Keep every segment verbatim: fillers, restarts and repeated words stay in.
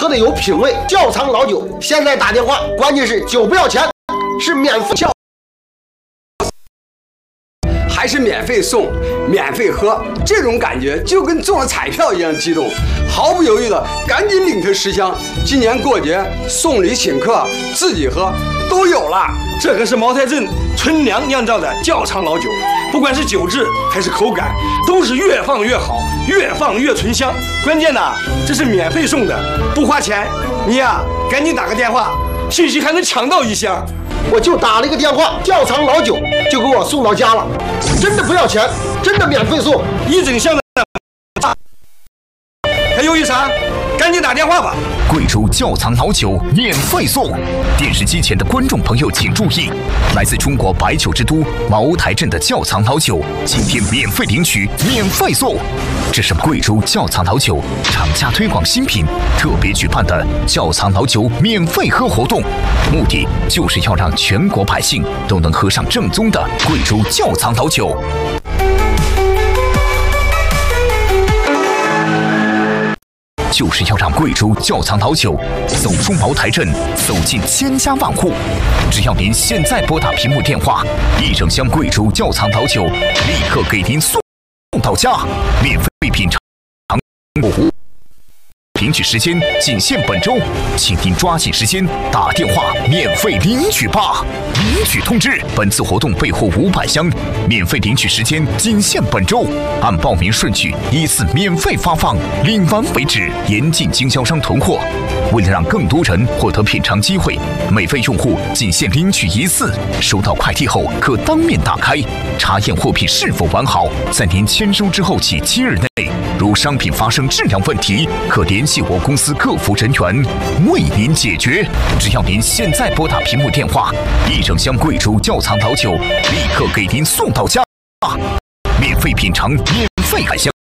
喝的有品味，窖藏老酒。现在打电话，关键是酒不要钱，是免费窖。 还是免费送、免费喝，这种感觉就跟中了彩票一样激动，毫不犹豫的赶紧领它十箱。今年过节送礼请客、自己喝都有了。 这可是茅台镇春娘酿造的窖藏老酒，不管是酒质还是口感，都是越放越好，越放越醇香。关键呢，这是免费送的，不花钱。你呀，赶紧打个电话，兴许还能抢到一箱。 我就打了一个电话，窖藏老酒就给我送到家了，真的不要钱，真的免费送， 一整箱的。还犹豫啥？赶紧打电话吧！ 贵州窖藏老酒免费送，电视机前的观众朋友请注意，来自中国白酒之都茅台镇的窖藏老酒，今天免费领取，免费送。这是贵州窖藏老酒厂家推广新品特别举办的窖藏老酒免费喝活动，目的就是要让全国百姓都能喝上正宗的贵州窖藏老酒。 就是要让贵州窖藏老酒走出茅台镇，走进千家万户。只要您现在拨打屏幕电话，一整箱贵州窖藏老酒立刻给您送到家，免费品尝。领取时间仅限本周，请您抓紧时间打电话免费领取吧！领取通知：本次活动备货五百箱，免费领取时间仅限本周，按报名顺序依次免费发放，领完为止，严禁经销商囤货。为了让更多人获得品尝机会，每位用户仅限领取一次。收到快递后可当面打开，查验货品是否完好，在您签收之后起七日内，如商品发生质量问题，可联系我公司客服人员为您解决。只要您现在拨打屏幕电话，一整箱贵州窖藏老酒立刻给您送到家，免费品尝，免费开箱。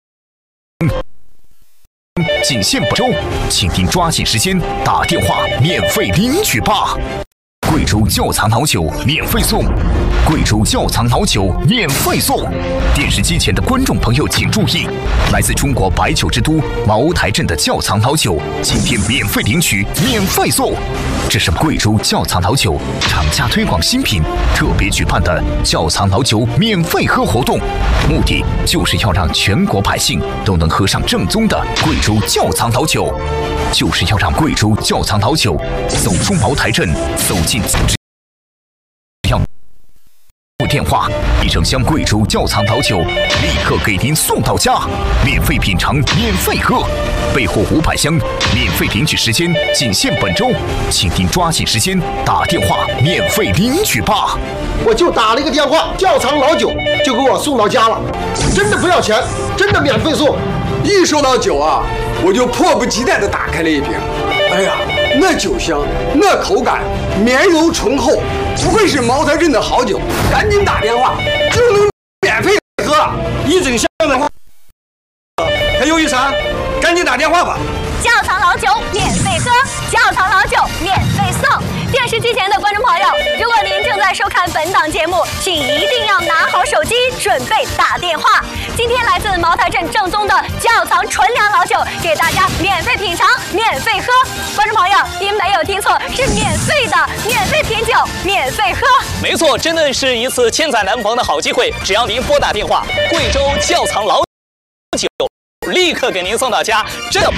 仅限本周，请您抓紧时间打电话免费领取吧！贵州窖藏老酒免费送，贵州窖藏老酒免费送。电视机前的观众朋友请注意，来自中国白酒之都茅台镇的窖藏老酒，今天免费领取，免费送。这是贵州窖藏老酒厂家推广新品特别举办的窖藏老酒免费喝活动，目的就是要让全国百姓都能喝上正宗的贵州窖藏老酒，就是要让贵州窖藏老酒走出茅台镇，走进。 电话，一整箱贵州窖藏老酒立刻给您送到家，免费品尝，免费喝，备货五百箱，免费领取时间仅限本周，请您抓紧时间打电话免费领取吧！ 我就打了一个电话，窖藏老酒就给我送到家了，真的不要钱，真的免费送。 一说到酒啊，我就迫不及待地打开了一瓶。哎呀，那酒香，那口感，绵柔醇厚，不愧是茅台镇的好酒。赶紧打电话就能免费喝一整箱的话，还犹豫啥？赶紧打电话吧！ 窖藏老酒免费喝，窖藏老酒免费送。电视机前的观众朋友，如果您正在收看本档节目，请一定要拿好手机，准备打电话。今天来自茅台镇正宗的窖藏纯粮老酒，给大家免费品尝，免费喝。观众朋友，您没有听错，是免费的，免费品酒，免费喝。 没错，真的是一次千载难逢的好机会。只要您拨打电话，贵州窖藏老酒立刻给您送到家，真的不。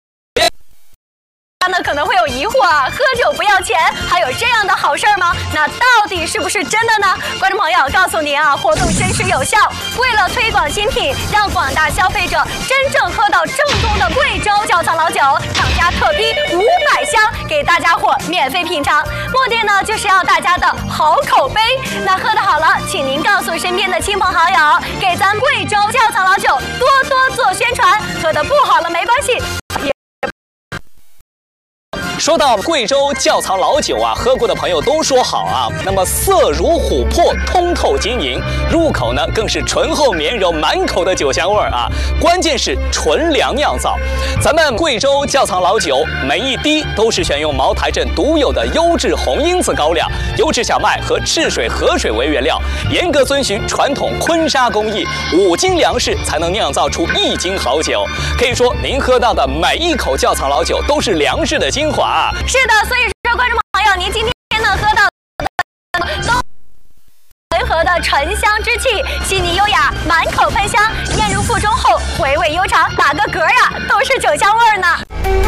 那可能会有疑惑啊，喝酒不要钱，还有这样的好事儿吗？那到底是不是真的呢？观众朋友，告诉您啊，活动真实有效。为了推广新品，让广大消费者真正喝到正宗的贵州窖藏老酒，厂家特批五百箱给大家伙免费品尝，目的呢就是要大家的好口碑。那喝得好了，请您告诉身边的亲朋好友，给咱贵州窖藏老酒多多做宣传。喝得不好了没关系。 说到贵州窖藏老酒啊，喝过的朋友都说好啊。那么色如琥珀，通透晶莹，入口呢更是醇厚绵柔，满口的酒香味儿啊。关键是纯粮酿造，咱们贵州窖藏老酒每一滴都是选用茅台镇独有的优质红缨子高粱、优质小麦和赤水河水为原料，严格遵循传统坤沙工艺，五斤粮食才能酿造出一斤好酒。可以说，您喝到的每一口窖藏老酒都是粮食的精华啊。 是的，所以说观众朋友，您今天呢喝到的都浑合的醇香之气，细腻优雅，满口喷香，咽入腹中后回味悠长，打个嗝呀，都是酒香味儿呢。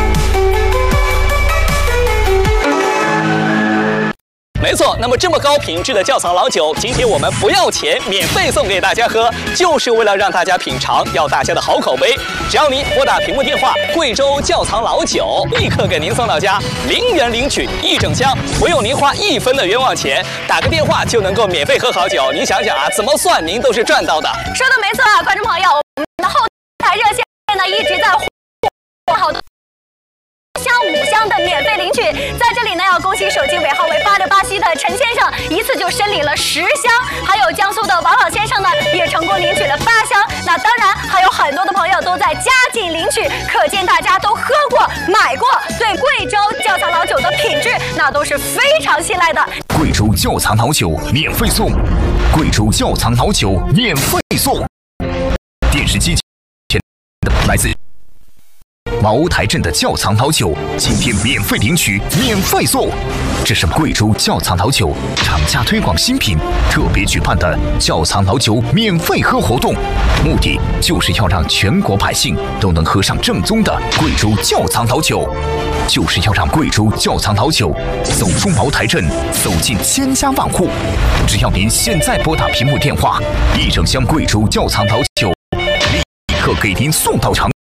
没错，那么这么高品质的窖藏老酒，今天我们不要钱，免费送给大家喝，就是为了让大家品尝，要大家的好口碑。只要您拨打屏幕电话，贵州窖藏老酒立刻给您送到家，零元领取一整箱，不用您花一分的冤枉钱，打个电话就能够免费喝好酒。您想想啊，怎么算您都是赚到的。 说的没错啊，观众朋友，我们的后台热线呢一直在火好多。箱五箱的免费领取，在这里呢要恭喜手机尾号为八六八七的陈先生，一次就申领了十箱，还有江苏的王老先生呢也成功领取了八箱。那当然还有很多的朋友都在加紧领取，可见大家都喝过、买过，对贵州窖藏老酒的品质那都是非常信赖的。 贵州窖藏老酒免费送，贵州窖藏老酒免费送。电视机前的来自茅台镇的窖藏老酒，今天免费领取，免费送。这是贵州窖藏老酒厂家推广新品，特别举办的窖藏老酒免费喝活动，目的就是要让全国百姓都能喝上正宗的贵州窖藏老酒，就是要让贵州窖藏老酒走出茅台镇，走进千家万户。只要您现在拨打屏幕电话，一整箱贵州窖藏老酒立刻给您送到场。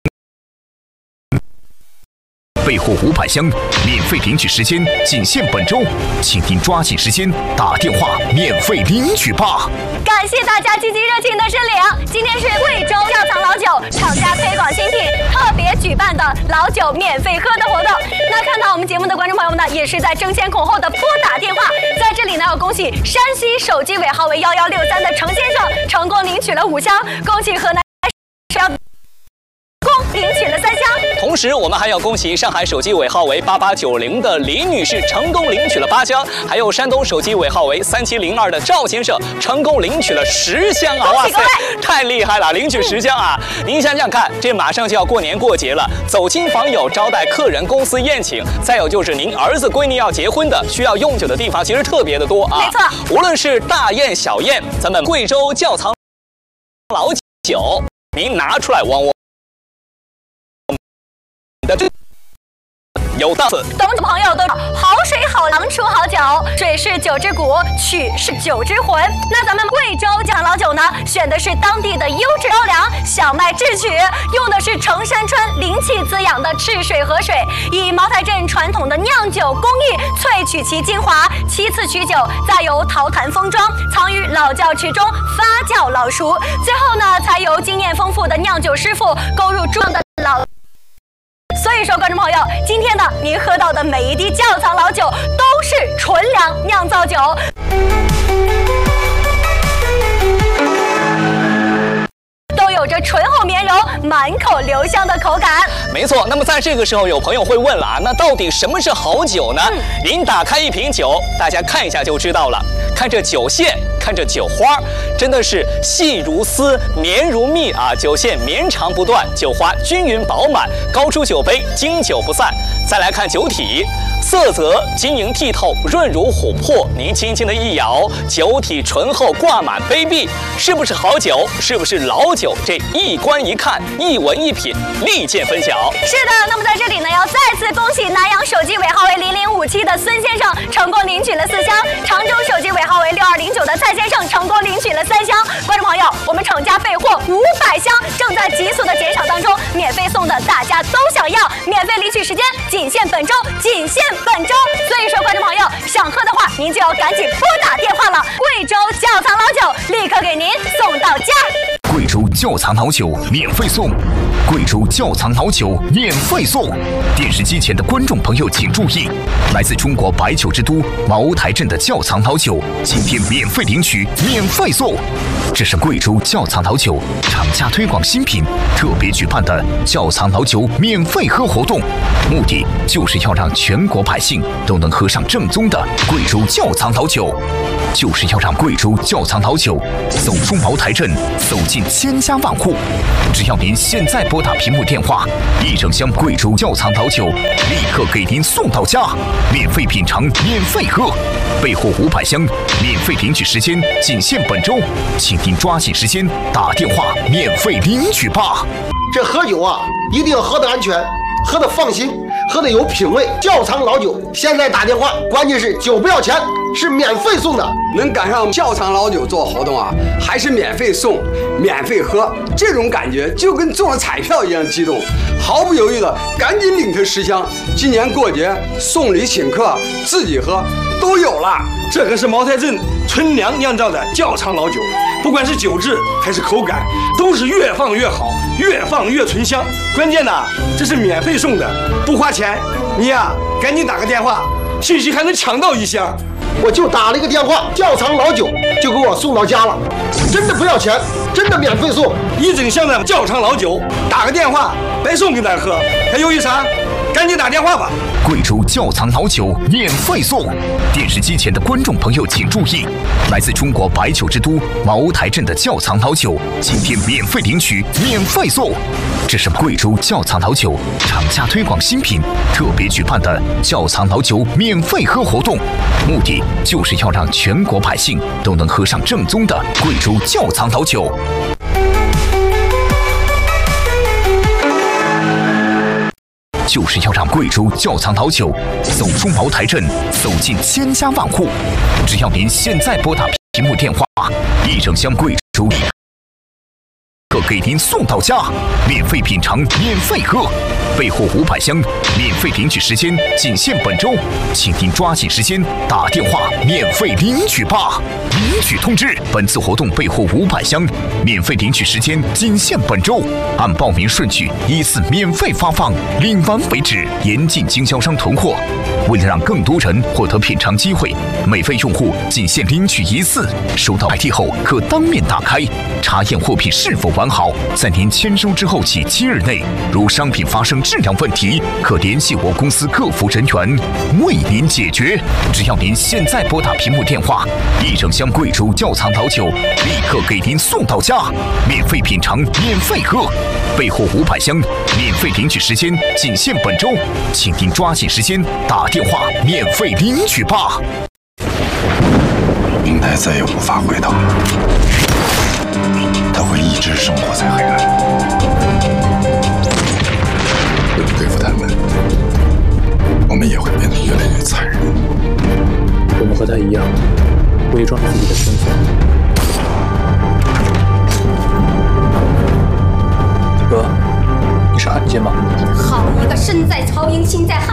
备货五百箱，免费领取时间仅限本周，请您抓紧时间打电话免费领取吧！ 感谢大家积极热情的申领。今天是贵州窖藏老酒厂家推广新品特别举办的老酒免费喝的活动。那看到我们节目的观众朋友们呢，也是在争先恐后的拨打电话。在这里呢，要恭喜山西手机尾号为幺幺六三的程先生成功领取了五箱，恭喜河南领取了三箱。 同时，我们还要恭喜上海手机尾号为八八九零的李女士成功领取了八箱，还有山东手机尾号为三七零二的赵先生成功领取了十箱啊！哇塞，太厉害了，领取十箱啊！您想想看，这马上就要过年过节了，走亲访友、招待客人、公司宴请，再有就是您儿子闺女要结婚的，需要用酒的地方其实特别的多啊。 没错， 无论是大宴小宴，咱们贵州窖藏老酒，您拿出来往我。这有档次， 懂的朋友都好水好粮出好酒，水是酒之骨，曲是酒之魂。那咱们贵州窖藏老酒呢，选的是当地的优质高粱、小麦制曲，用的是成山川灵气滋养的赤水河水，以茅台镇传统的酿酒工艺萃取其精华，其次取酒，再由陶坛封装，藏于老窖池中发酵老熟，最后呢，才由经验丰富的酿酒师傅勾入重的老。所以说，观众朋友，今天呢，您喝到的每一滴窖藏老酒都是纯粮酿造酒，都有着醇厚绵柔、满口留香的口感。 没错，那么在这个时候，有朋友会问了啊，那到底什么是好酒呢？嗯、您打开一瓶酒，大家看一下就知道了。看这酒线，看这酒花，真的是细如丝，绵如蜜啊！酒线绵长不断，酒花均匀饱满，高出酒杯，经久不散。再来看酒体，色泽晶莹剔透，润如琥珀。您轻轻的一摇，酒体醇厚，挂满杯壁，是不是好酒？是不是老酒？这一观一看，一闻一品，立见分晓。 是的，那么在这里呢，要再次恭喜南阳手机尾号为零零五七的孙先生成功领取了四箱，常州手机尾号为六二零九的蔡先生成功领取了三箱。观众朋友，我们厂家备货五百箱，正在急速的减少当中，免费送的大家都想要，免费领取时间仅限本周，仅限本周。所以说，观众朋友想喝的话，您就要赶紧拨打电话了。贵州窖藏老酒立刻给您送到家。 贵州窖藏老酒免费送，贵州窖藏老酒免费送。电视机前的观众朋友请注意，来自中国白酒之都茅台镇的窖藏老酒，今天免费领取，免费送。这是贵州窖藏老酒厂家推广新品特别举办的窖藏老酒免费喝活动，目的就是要让全国百姓都能喝上正宗的贵州窖藏老酒，就是要让贵州窖藏老酒走出茅台镇，走进千家万户。只要您现在拨打屏幕电话，一整箱贵州窖藏老酒立刻给您送到家，免费品尝，免费喝，备货五百箱，免费领取时间仅限本周，请您抓紧时间打电话免费领取吧。 这喝酒啊，一定要喝得安全，喝得放心，喝得有品味。窖藏老酒，现在打电话，关键是酒不要钱，是免费送的。 能赶上窖藏老酒做活动啊，还是免费送、免费喝，这种感觉就跟中了彩票一样激动，毫不犹豫的赶紧领它十箱。今年过节送礼请客、自己喝都有了。 这可是茅台镇春娘酿造的窖藏老酒，不管是酒质还是口感，都是越放越好，越放越醇香。关键呢，这是免费送的，不花钱。你呀，赶紧打个电话，兴许还能抢到一箱。 我就打了一个电话，窖藏老酒就给我送到家了，真的不要钱，真的免费送， 一整箱的窖藏老酒，打个电话白送给大家喝，还犹豫啥？赶紧打电话吧！ 贵州窖藏老酒免费送，电视机前的观众朋友请注意，来自中国白酒之都茅台镇的窖藏老酒，今天免费领取，免费送。这是贵州窖藏老酒厂家推广新品特别举办的窖藏老酒免费喝活动，目的就是要让全国百姓都能喝上正宗的贵州窖藏老酒。就是要让贵州窖藏老酒走出茅台镇，走进千家万户。只要您现在拨打屏幕电话，一整箱贵州立刻给您送到家，免费品尝，免费喝，备货五百箱，免费领取时间仅限本周，请您抓紧时间打电话免费领取吧。领取通知：本次活动备货五百箱，免费领取时间仅限本周，按报名顺序依次免费发放，领完为止，严禁经销商囤货。为了让更多人获得品尝机会，每位用户仅限领取一次，收到快递后可当面打开，查验货品是否完好，在您签收之后起七日内，如商品发生质量问题，可联系我公司客服人员为您解决。只要您现在拨打屏幕电话，一整箱贵州窖藏老酒立刻给您送到家，免费品尝，免费喝，备货五百箱，免费领取时间仅限本周，请您抓紧时间打电话免费领取吧。 明台再也无法回头，他会一直生活在黑暗。为了对付他们，我们也会变得越来越残忍。 我们和他一样，伪装自己的身份。哥，你是汉奸吗？ 好一个身在曹营心在